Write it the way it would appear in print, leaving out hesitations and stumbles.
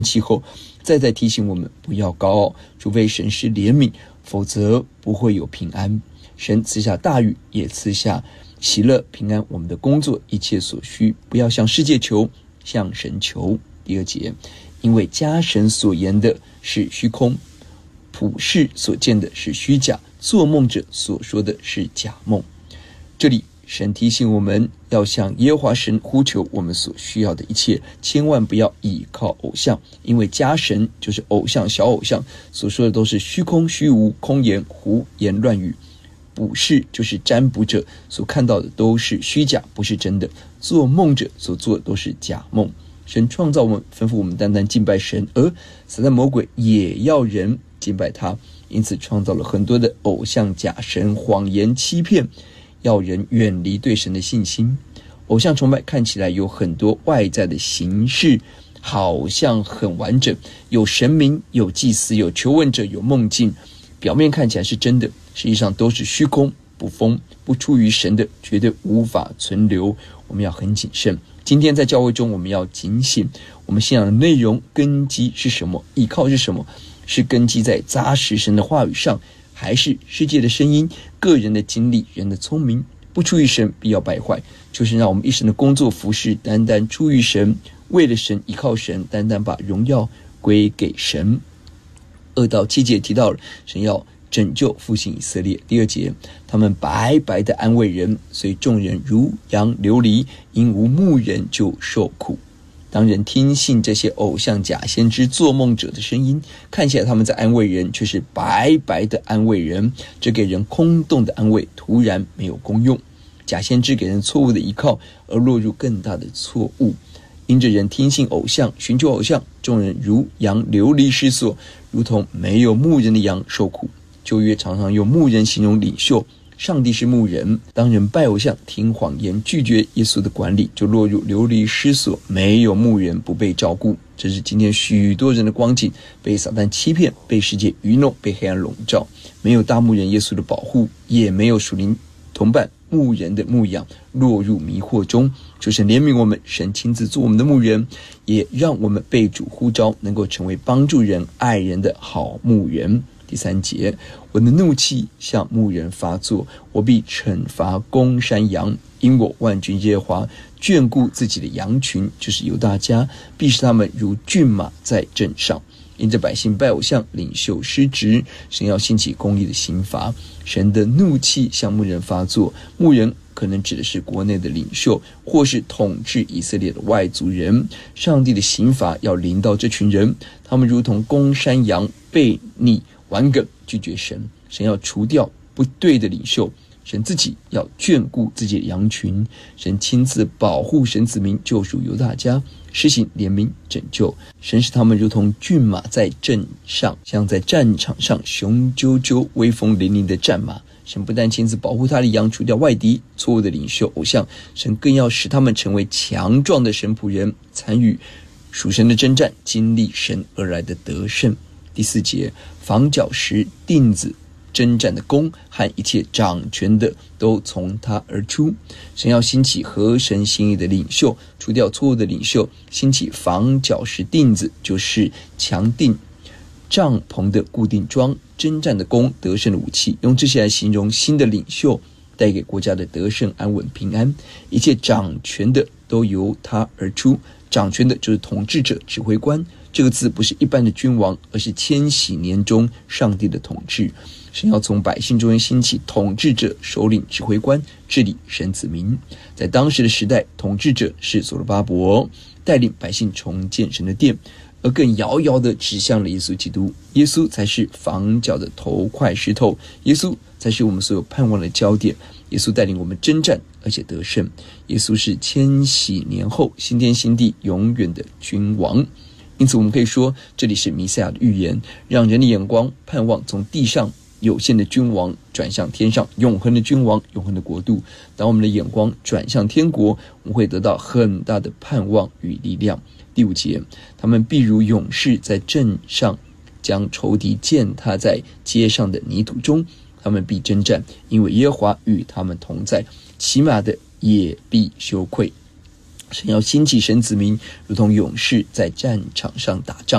气后，再提醒我们不要高傲，除非神是怜悯，否则不会有平安。神赐下大雨，也赐下喜乐平安，我们的工作一切所需，不要向世界求，向神求。第二节，因为家神所言的是虚空，普世所见的是虚假，做梦者所说的是假梦。这里神提醒我们要向耶和华神呼求我们所需要的一切，千万不要倚靠偶像，因为家神就是偶像、小偶像所说的都是虚空虚无、空言胡言乱语。卜筮就是占卜者所看到的都是虚假，不是真的。做梦者所做的都是假梦。神创造我们，吩咐我们单单敬拜神，而撒旦魔鬼也要人敬拜他，因此创造了很多的偶像、假神、谎言、欺骗，要人远离对神的信心。偶像崇拜看起来有很多外在的形式，好像很完整，有神明、有祭司、有求问者、有梦境，表面看起来是真的，实际上都是虚空不丰，不出于神的，绝对无法存留。我们要很谨慎。今天在教会中，我们要警醒，我们信仰的内容根基是什么，依靠是什么，是根基在扎实神的话语上，还是世界的声音、个人的经历、人的聪明？不出于神，必要败坏。就是让我们一生的工作服事单单出于神，为了神，依靠神，单单把荣耀归给神。2到7节提到了神要拯救复兴以色列。第2节，他们白白的安慰人，随众人如羊流离，因无牧人就受苦。当人听信这些偶像、假先知、做梦者的声音，看起来他们在安慰人，却是白白的安慰人，这给人空洞的安慰，突然没有功用。假先知给人错误的依靠，而落入更大的错误。因着人听信偶像，寻求偶像，众人如羊流离失所，如同没有牧人的羊受苦。旧约常常用牧人形容领袖，上帝是牧人。当人拜偶像、听谎言、拒绝耶稣的管理，就落入流离失所，没有牧人，不被照顾。这是今天许多人的光景，被撒旦欺骗，被世界愚弄，被黑暗笼罩，没有大牧人耶稣的保护，也没有属灵同伴牧人的牧养，落入迷惑中。求神怜悯我们，神亲自做我们的牧人，也让我们被主呼召，能够成为帮助人、爱人的好牧人。第3节，我的怒气向牧人发作，我必惩罚公山羊，因我万军耶和华眷顾自己的羊群，就是犹大家，必使他们如骏马在阵上。因着百姓拜偶像，领袖失职，神要兴起公义的刑罚。神的怒气向牧人发作，牧人可能指的是国内的领袖，或是统治以色列的外族人。上帝的刑罚要临到这群人，他们如同公山羊，悖逆顽梗，拒绝神。神要除掉不对的领袖，神自己要眷顾自己的羊群。神亲自保护神子民，救赎犹大家，施行怜悯拯救。神使他们如同骏马在阵上，像在战场上雄赳赳威风凛凛的战马。神不但亲自保护他的羊，除掉外敌、错误的领袖、偶像，神更要使他们成为强壮的神仆人，参与属神的征战，经历神而来的得胜。第4节，房角石、钉子、征战的弓和一切掌权的都从他而出。神要兴起合神心意的领袖，除掉错误的领袖，兴起房角石、钉子，就是强定帐篷的固定桩，征战的弓，得胜的武器。用这些来形容新的领袖带给国家的得胜、安稳、平安。一切掌权的都由他而出，掌权的就是统治者、指挥官。这个字不是一般的君王，而是千禧年中上帝的统治。神要从百姓中间兴起统治者、首领、指挥官，治理神子民。在当时的时代，统治者是所罗巴伯，带领百姓重建神的殿，而更遥遥地指向了耶稣基督。耶稣才是房角的头块石头，耶稣才是我们所有盼望的焦点。耶稣带领我们征战，而且得胜。耶稣是千禧年后新天新地永远的君王。因此我们可以说，这里是弥赛亚的预言，让人的眼光盼望从地上有限的君王转向天上永恒的君王、永恒的国度。当我们的眼光转向天国，我们会得到很大的盼望与力量。第5节，他们必如勇士在阵上，将仇敌践踏在街上的泥土中。他们必征战，因为耶和华与他们同在，骑马的也必羞愧。 神要兴起神子民，如同勇士在战场上打仗。